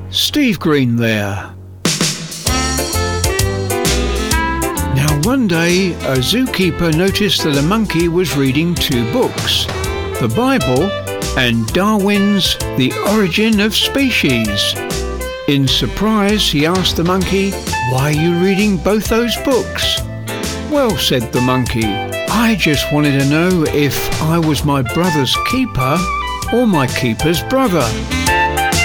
Steve Green there. Now one day a zookeeper noticed that a monkey was reading two books, the Bible and Darwin's The Origin of Species. In surprise he asked the monkey, "Why are you reading both those books?" "Well," said the monkey, "I just wanted to know if I was my brother's keeper or my keeper's brother."